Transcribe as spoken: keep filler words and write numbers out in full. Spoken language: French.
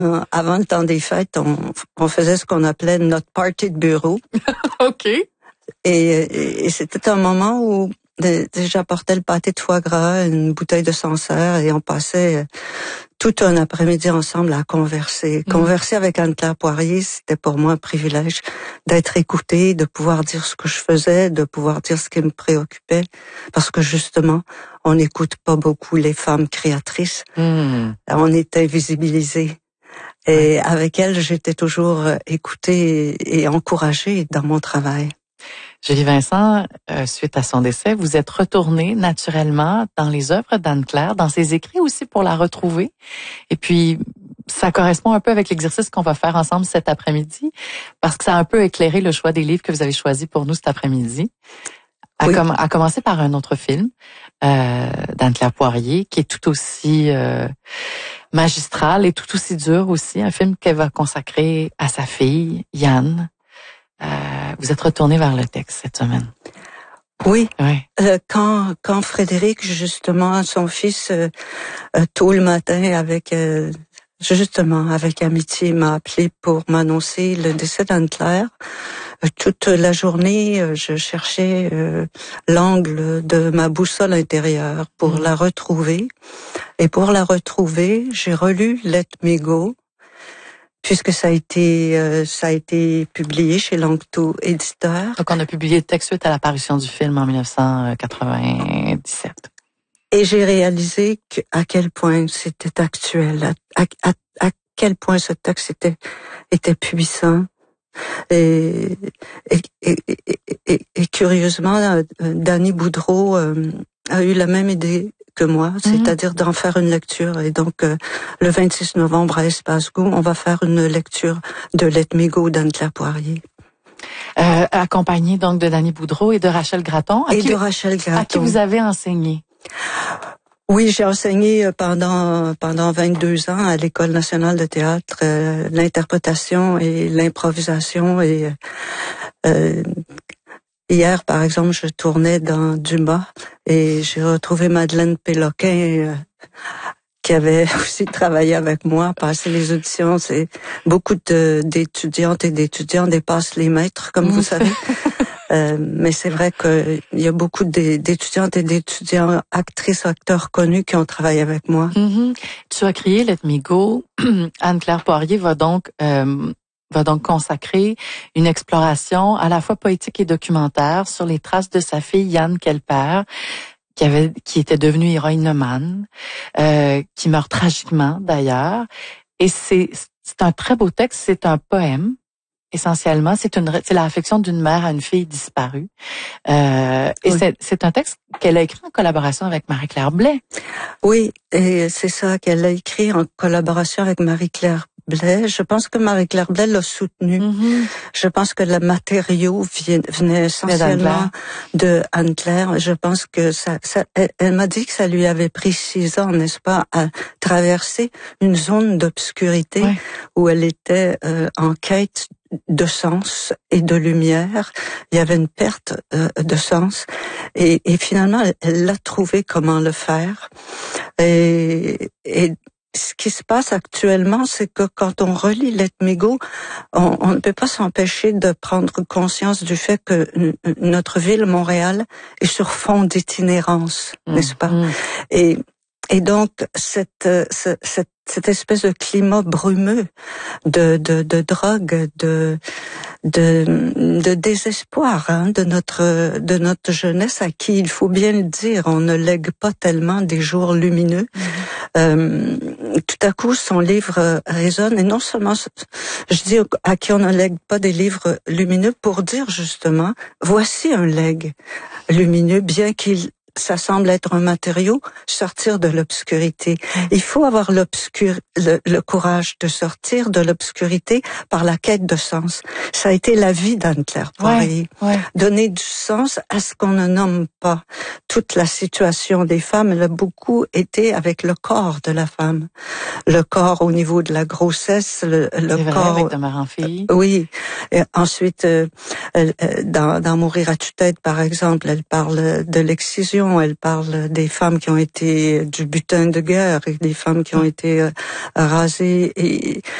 Euh, Avant le temps des fêtes, on, on faisait ce qu'on appelait notre party de bureau. OK. Et, et, et c'était un moment où j'apportais le pâté de foie gras, une bouteille de Sancerre, et on passait tout un après-midi ensemble à converser. Mmh. Converser avec Anne-Claire Poirier, c'était pour moi un privilège d'être écoutée, de pouvoir dire ce que je faisais, de pouvoir dire ce qui me préoccupait, parce que justement, on n'écoute pas beaucoup les femmes créatrices. Mmh. On est invisibilisés. Et ouais. Avec elle, j'étais toujours écoutée et encouragée dans mon travail. Julie Vincent, euh, suite à son décès, vous êtes retournée naturellement dans les œuvres d'Anne-Claire, dans ses écrits aussi pour la retrouver. Et puis, ça correspond un peu avec l'exercice qu'on va faire ensemble cet après-midi, parce que ça a un peu éclairé le choix des livres que vous avez choisis pour nous cet après-midi. À, oui. com- à commencer par un autre film euh, d'Anne-Claire Poirier, qui est tout aussi euh, magistral et tout aussi dur aussi, un film qu'elle va consacrer à sa fille, Yann. Euh, vous êtes retourné vers le texte cette semaine. Oui. oui. Euh, quand quand Frédéric, justement, son fils, euh, euh, tôt le matin, avec euh, justement avec amitié, m'a appelé pour m'annoncer le décès d'Anne-Claire. Euh, toute la journée, euh, je cherchais euh, l'angle de ma boussole intérieure pour mmh. la retrouver. Et pour la retrouver, j'ai relu Let Me Go, puisque ça a été euh, ça a été publié chez Lanctot Éditeur. Donc on a publié le texte suite à l'apparition du film en dix-neuf cent quatre-vingt-dix-sept. Et j'ai réalisé que, à quel point c'était actuel, à, à, à quel point ce texte était était puissant. Et, et, et, et, et, et curieusement, Danny Boudreau euh, a eu la même idée que moi, c'est-à-dire d'en faire une lecture. Et donc, euh, le vingt-six novembre à Espace Go, on va faire une lecture de Let Me Go d'Anne-Claire Poirier. Euh, accompagnée donc de Danny Boudreau et de Rachel Gratton. Et qui, de Rachel Gratton. À qui vous avez enseigné? Oui, j'ai enseigné pendant pendant vingt-deux ans à l'École nationale de théâtre euh, l'interprétation et l'improvisation. Et euh, hier, par exemple, je tournais dans Dumas et j'ai retrouvé Madeleine Péloquin euh, qui avait aussi travaillé avec moi, passé les auditions. C'est beaucoup de, d'étudiantes et d'étudiants dépassent les maîtres, comme mmh. vous savez. Euh, mais c'est vrai qu'il y a beaucoup d'étudiantes et d'étudiants, actrices, acteurs connus qui ont travaillé avec moi. Mm-hmm. Tu as créé Let Me Go. Anne-Claire Poirier va donc euh, va donc consacrer une exploration à la fois poétique et documentaire sur les traces de sa fille Yann Kelper, qui avait qui était devenue héroïnomane, euh, qui meurt tragiquement d'ailleurs. Et c'est c'est un très beau texte. C'est un poème. Essentiellement, c'est une c'est la réflexion d'une mère à une fille disparue. Euh, et oui. c'est, c'est un texte qu'elle a écrit en collaboration avec Marie-Claire Blais. Oui, et c'est ça qu'elle a écrit en collaboration avec Marie-Claire Blais. Je pense que Marie-Claire Blais l'a soutenu. Mm-hmm. Je pense que le matériau vient, venait essentiellement de Anne-Claire. Je pense que ça, ça elle, elle m'a dit que ça lui avait pris six ans, n'est-ce pas, à traverser une zone d'obscurité oui. où elle était euh, en quête de sens et de lumière. Il y avait une perte euh, de sens et, et finalement elle a trouvé comment le faire. Et, et ce qui se passe actuellement, c'est que quand on relit Let Me Go, on, on ne peut pas s'empêcher de prendre conscience du fait que notre ville, Montréal, est sur fond d'itinérance, mmh, n'est-ce pas? Mmh. Et Et donc, cette, cette, cette espèce de climat brumeux de, de, de drogue, de, de, de désespoir, hein, de notre, de notre jeunesse à qui, il faut bien le dire, on ne lègue pas tellement des jours lumineux. Mmh. Euh, tout à coup, son livre résonne, et non seulement, je dis à qui on ne lègue pas des livres lumineux pour dire justement, voici un legs lumineux, bien qu'il ça semble être un matériau, sortir de l'obscurité. Il faut avoir l'obscur, le, le courage de sortir de l'obscurité par la quête de sens. Ça a été la vie d'Anne-Claire Poirier. Ouais, ouais. Donner du sens à ce qu'on ne nomme pas. Toute la situation des femmes, elle a beaucoup été avec le corps de la femme. Le corps au niveau de la grossesse, le, le C'est corps... vrai, avec de mère en fille. Euh, oui. Et ensuite, euh, elle, dans, dans Mourir à tue-tête, par exemple, elle parle de l'excision destruction. Elle parle des femmes qui ont été du butin de guerre et des femmes qui ont été euh, rasées. Et